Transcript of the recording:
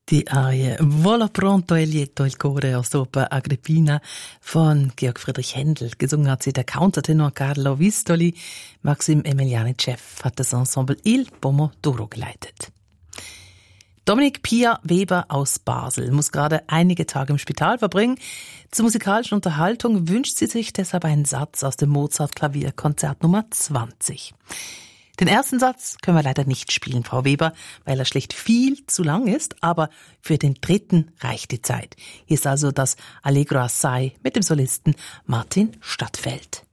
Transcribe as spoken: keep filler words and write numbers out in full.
Die Arie Vola pronto e lieto il core aus der Oper Agrippina von Georg Friedrich Händel. Gesungen hat sie der Countertenor Carlo Vistoli. Maxim Emelianitschew hat das Ensemble Il Pomodoro geleitet. Dominik Pia Weber aus Basel muss gerade einige Tage im Spital verbringen. Zur musikalischen Unterhaltung wünscht sie sich deshalb einen Satz aus dem Mozart-Klavierkonzert Nummer zwanzig. Den ersten Satz können wir leider nicht spielen, Frau Weber, weil er schlicht viel zu lang ist, aber für den dritten reicht die Zeit. Hier ist also das Allegro assai mit dem Solisten Martin Stadtfeld.